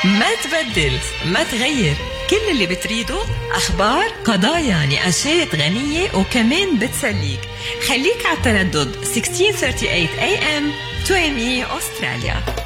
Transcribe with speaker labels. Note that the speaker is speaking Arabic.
Speaker 1: ما تبدل، ما تغير، كل اللي بتريده أخبار، قضايا، نقاشات غنية وكمان بتسليك. خليك على التردد 1638 AM توامي أستراليا.